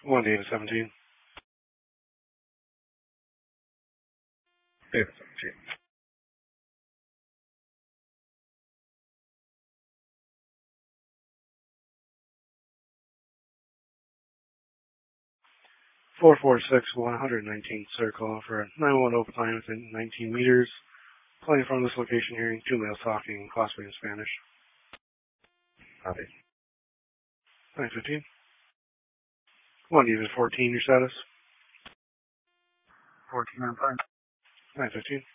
1 David 17. David 17. Four four six 119 circle for a 9-1 open line within 19 meters. Playing from this location, hearing 2 males talking, possibly in Spanish. Copy. 915. 1 David 14, your status? 14 on time. 915.